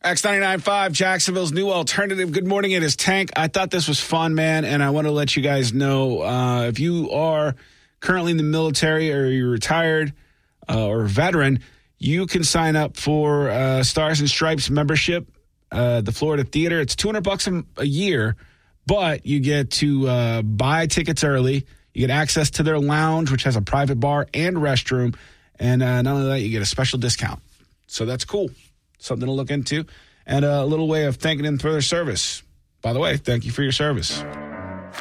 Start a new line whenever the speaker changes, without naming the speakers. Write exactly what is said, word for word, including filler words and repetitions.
X ninety-nine point five, Jacksonville's new alternative. Good morning, it is Tank. I thought this was fun, man, and I want to let you guys know uh, if you are currently in the military or you're retired uh, or a veteran, you can sign up for uh, Stars and Stripes membership, uh, the Florida Theater. It's two hundred bucks a, a year, but you get to uh, buy tickets early. You get access to their lounge, which has a private bar and restroom, and uh, not only that, you get a special discount. So that's cool. Something to look into, and a little way of thanking them for their service. By the way, thank you for your service.